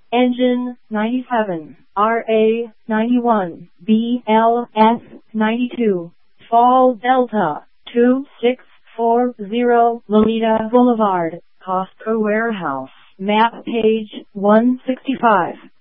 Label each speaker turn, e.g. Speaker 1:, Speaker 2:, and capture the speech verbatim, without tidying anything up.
Speaker 1: Engine ninety-seven, R A ninety-one, B L S ninety-two, Fall Delta two six four zero, Lolita Boulevard, Costco Warehouse, map page one sixty-five.